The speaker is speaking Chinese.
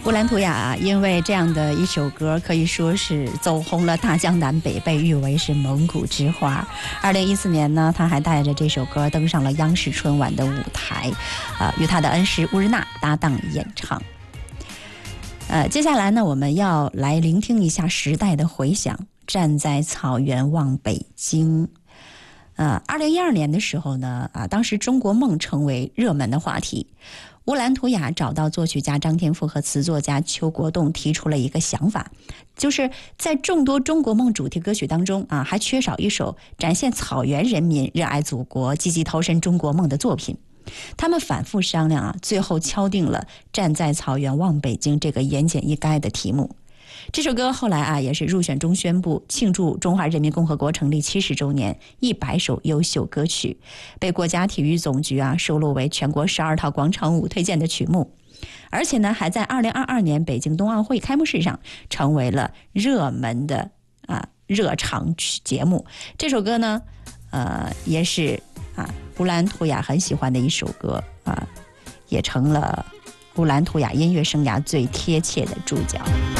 乌兰图雅啊，因为这样的一首歌可以说是走红了大江南北，被誉为是蒙古之花。2014年呢，他还带着这首歌登上了央视春晚的舞台，与他的恩师乌日娜搭档演唱。接下来呢，我们要来聆听一下时代的回响，站在草原望北京。2012年的时候呢，当时中国梦成为热门的话题。乌兰图雅找到作曲家张天赋和词作家邱国栋，提出了一个想法，就是在众多中国梦主题歌曲当中还缺少一首展现草原人民热爱祖国、积极投身中国梦的作品。他们反复商量最后敲定了站在草原望北京这个言简意赅的题目。这首歌后来也是入选中宣部庆祝中华人民共和国成立70周年100首优秀歌曲，被国家体育总局收录为全国12套广场舞推荐的曲目，而且呢还在2022年北京冬奥会开幕式上成为了热门的热场节目。这首歌呢也是乌兰图雅很喜欢的一首歌也成了乌兰图雅音乐生涯最贴切的注脚。